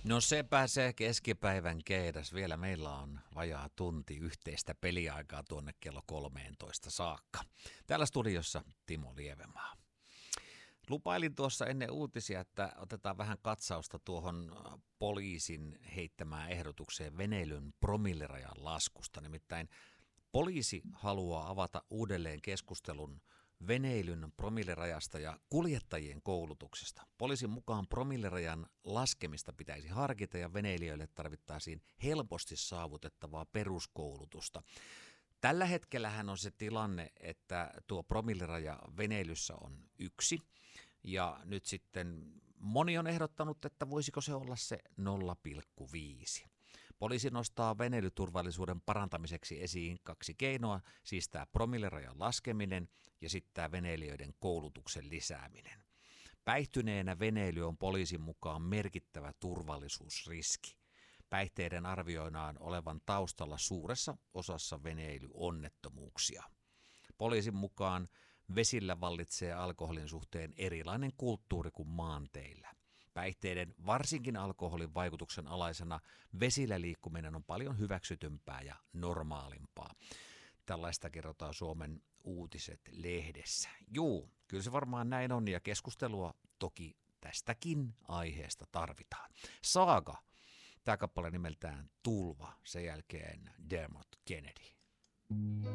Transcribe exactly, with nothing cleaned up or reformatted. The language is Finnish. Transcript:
No sepä se keskipäivän keidas. Vielä meillä on vajaa tunti yhteistä peliaikaa tuonne kello kolmeentoista saakka. Täällä studiossa Timo Lievemaa. Lupailin tuossa ennen uutisia, että otetaan vähän katsausta tuohon poliisin heittämään ehdotukseen veneilyn promillerajan laskusta. Nimittäin poliisi haluaa avata uudelleen keskustelun veneilyn promillerajasta ja kuljettajien koulutuksesta. Poliisin mukaan promillerajan laskemista pitäisi harkita ja veneilijöille tarvittaisiin helposti saavutettavaa peruskoulutusta. Tällä hetkellähän on se tilanne, että tuo promilleraja veneilyssä on yksi ja nyt sitten moni on ehdottanut, että voisiko se olla se nolla pilkku viisi. Poliisi nostaa veneilyturvallisuuden parantamiseksi esiin kaksi keinoa, siis tämä promillerajan laskeminen ja sitten tämä veneilijöiden koulutuksen lisääminen. Päihtyneenä veneily on poliisin mukaan merkittävä turvallisuusriski. Päihteiden arvioidaan olevan taustalla suuressa osassa veneilyonnettomuuksia. Poliisin mukaan vesillä vallitsee alkoholin suhteen erilainen kulttuuri kuin maanteillä. Päihteiden, varsinkin alkoholin vaikutuksen alaisena, vesillä liikkuminen on paljon hyväksytympää ja normaalimpaa. Tällaista kerrotaan Suomen Uutiset-lehdessä. Juu, kyllä se varmaan näin on ja keskustelua toki tästäkin aiheesta tarvitaan. Saaga, tämä kappale nimeltään Tulva, sen jälkeen Dermot Kennedy.